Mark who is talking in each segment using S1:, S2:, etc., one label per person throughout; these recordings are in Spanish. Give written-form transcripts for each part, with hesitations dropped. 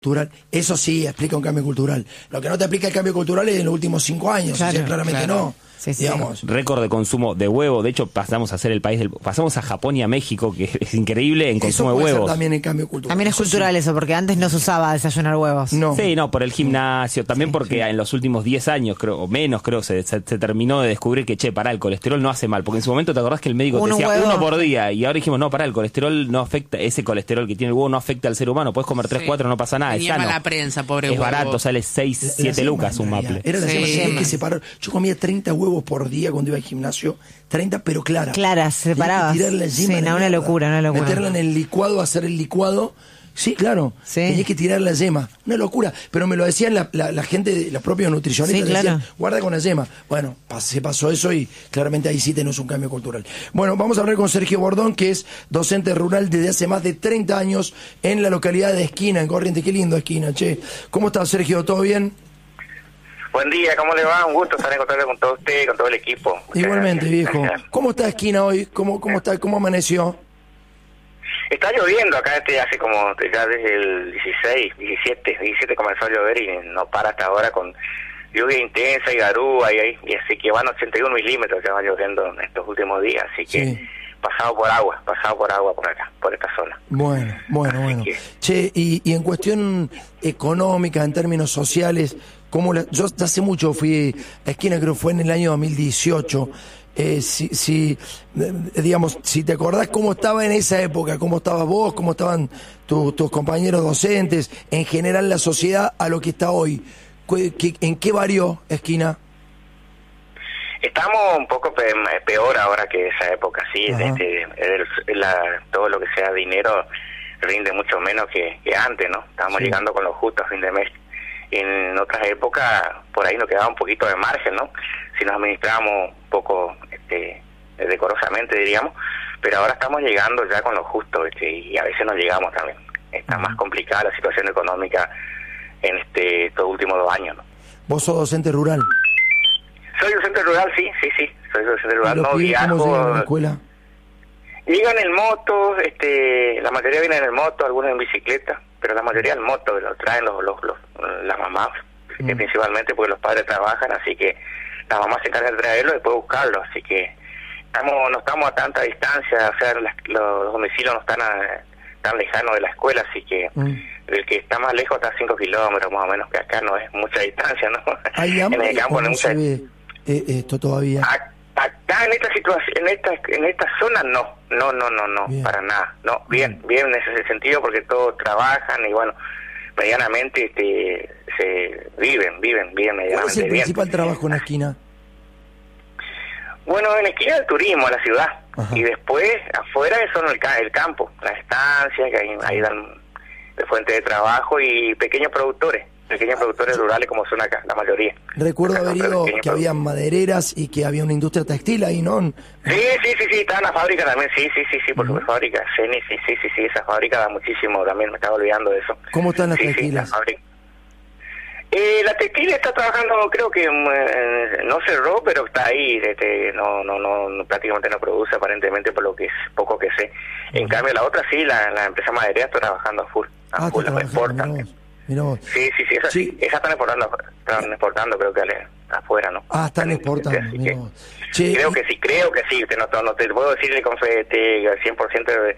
S1: cultural. Eso sí explica un cambio cultural. Lo que no te explica el cambio cultural es en los últimos 5 años.
S2: Claro,
S1: o sea, claramente
S2: claro.
S1: no.
S2: Sí, sí.
S1: Digamos.
S3: Récord de consumo de huevo. De hecho, pasamos a ser el país pasamos a Japón y a México, que es increíble en consumo
S1: Eso
S3: de
S1: puede ser
S3: huevos.
S1: también el cambio cultural.
S2: También es
S1: Eso
S2: cultural
S1: sí.
S2: eso, porque antes no se usaba desayunar huevos.
S1: No.
S3: Sí, no, por el gimnasio, también porque en los últimos 10 años, creo, o menos, creo, se terminó de descubrir que, pará, el colesterol no hace mal, porque en su momento te acordás que el médico te decía 1 por día, y ahora dijimos, no, pará, el colesterol no afecta, ese colesterol que tiene el huevo no afecta al ser humano, puedes comer 3, 4, no pasa nada,
S4: Tenía
S3: es sano.
S4: mala prensa, pobre
S3: Es
S4: huevo.
S3: barato, sale 6, 7 lucas un maple.
S1: Era la
S4: Sí.
S1: yema, tenía que separar. Yo comía 30 huevos por día cuando iba al gimnasio, 30 pero claras.
S2: Claras, separadas.
S1: Tenías que tirarle
S2: Sí,
S1: yema de
S2: no, una
S1: mierda.
S2: locura, una locura.
S1: Meterla en el licuado, hacer el licuado. Sí, claro.
S2: Sí.
S1: Tenías que tirar la yema. Una locura. Pero me lo decían la gente, los propios nutricionistas.
S2: Sí, claro.
S1: Decían, guarda con la yema. Bueno, se pasó eso y claramente ahí sí tenemos un cambio cultural. Bueno, vamos a hablar con Sergio Bordón, que es docente rural desde hace más de 30 años en la localidad de Esquina, en Corrientes. Qué lindo Esquina, che. ¿Cómo estás, Sergio? ¿Todo bien?
S5: Buen día, ¿cómo le va? Un gusto estar en contacto con todo usted, con todo el equipo. Muchas
S1: Igualmente,
S5: gracias.
S1: viejo.
S5: Gracias.
S1: ¿Cómo está Esquina hoy? ¿Cómo está? ¿Cómo amaneció?
S5: Está lloviendo acá hace como ya desde el 17 comenzó a llover y no para hasta ahora con lluvia intensa y garúa y así que van 81 milímetros que va lloviendo en estos últimos días, así que
S1: Sí.
S5: pasado por agua por acá, por esta zona.
S1: Bueno.
S5: que-
S1: Che, y en cuestión económica, en términos sociales, yo hace mucho fui a Esquina, creo que fue en el año 2018. Digamos, si te acordás cómo estaba en esa época, cómo estabas vos, cómo estaban tus compañeros docentes, en general la sociedad a lo que está hoy, ¿en qué varió Esquina?
S5: Estamos un poco peor ahora que esa época, sí.
S1: Ajá.
S5: Todo lo que sea dinero rinde mucho menos que antes, ¿no? Estábamos
S1: Sí.
S5: llegando con lo justo a fin de mes. En otras épocas, por ahí nos quedaba un poquito de margen, ¿no? Si nos administrábamos un poco decorosamente, diríamos, pero ahora estamos llegando ya con lo justo, y a veces no llegamos también. Está más complicada la situación económica en estos últimos 2 años, ¿no?
S1: Vos sos docente rural.
S5: Soy docente rural, sí, soy docente
S1: ¿Y
S5: rural,
S1: los
S5: no
S1: pibes cómo llegan a la
S5: viajo.
S1: escuela?
S5: Llegan en moto, la mayoría vienen en moto, algunos en bicicleta, pero la mayoría en moto, lo traen las mamás, principalmente porque los padres trabajan, así que las mamás se encargan de traerlo y después buscarlo, así que no estamos a tanta distancia, o sea, los domicilios no están tan lejanos de la escuela, así que el que está más lejos está a 5 kilómetros más o menos, que acá no es mucha distancia, ¿no?
S1: ¿Hay hambre
S5: en el campo
S1: o
S5: no
S1: no
S5: es
S1: se
S5: mucha.
S1: ve esto todavía?
S5: Acá en esta situación, en esta zona no,
S1: Bien.
S5: para nada, no, bien en ese sentido porque todos trabajan y bueno, medianamente se viven medianamente
S1: ¿Cuál es el
S5: bien.
S1: principal trabajo en la Esquina?
S5: Bueno, en esquina del turismo, la ciudad,
S1: Ajá.
S5: y después afuera son el campo, las estancias que ahí dan de fuente de trabajo y pequeños productores rurales como son acá, la mayoría.
S1: Recuerdo
S5: Acá
S1: haber
S5: son
S1: ido
S5: pequeños
S1: que había madereras y que había una industria textil ahí, ¿no?
S5: Sí, está en la fábrica también, sí, por su fábrica, Ceni, sí, esa fábrica da muchísimo, también me estaba olvidando de eso.
S1: ¿Cómo están las
S5: Sí,
S1: textiles?
S5: la fábrica. La textil está trabajando, creo que no cerró, pero está ahí, no prácticamente no produce aparentemente por lo que es poco que sé. En cambio la otra sí, la empresa maderera está trabajando a full,
S1: está
S5: la exportan.
S1: trabajando, mirá vos.
S5: Sí, esa están exportando creo que afuera, ¿no?
S1: Están exportando,
S5: Así
S1: mirá
S5: que
S1: vos. Che,
S5: creo que sí, no te puedo decir con fe 100%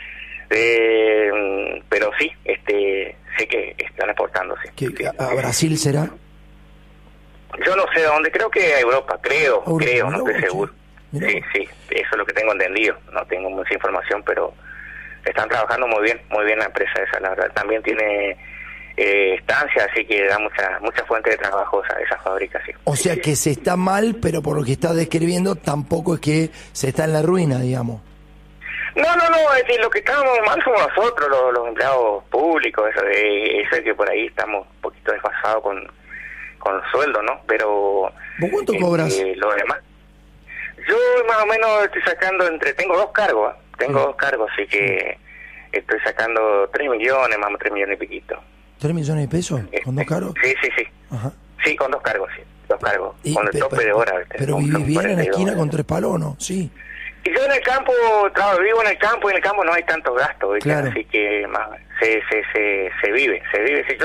S5: pero sí, sé que están exportando, sí.
S1: que ¿a Brasil será?
S5: Yo no sé dónde, creo que a Europa, creo, no
S1: mirá
S5: estoy
S1: vos,
S5: seguro.
S1: mirá vos.
S5: Sí, eso es lo que tengo entendido, no tengo mucha información, pero están trabajando muy bien la empresa esa, la verdad. También tiene estancia, así que da mucha fuente de trabajo a esa fábrica, sí.
S1: O sea que se está mal, pero por lo que estás describiendo tampoco es que se está en la ruina, digamos.
S5: No, es decir, lo que estamos mal somos nosotros, los empleados públicos, eso es que por ahí estamos un poquito desfasados con el sueldo, ¿no? Pero
S1: ¿Vos cuánto cobras?
S5: lo demás, yo más o menos estoy sacando tengo 2 cargos, así que estoy sacando 3 millones, más o menos 3 millones y piquito.
S1: ¿3 millones de pesos? ¿Con 2 cargos?
S5: Sí.
S1: Ajá.
S5: Sí, con 2 cargos, sí. 2 cargos,
S1: Y,
S5: con el tope de hora. ¿viste?
S1: Pero
S5: Son
S1: vivís bien en la
S5: 42
S1: esquina
S5: horas.
S1: con 3 palos, ¿o no? Sí.
S5: Y yo en el campo, vivo en el campo y en el campo no hay tanto gasto, ¿viste?
S1: Claro.
S5: Así que se vive. Si yo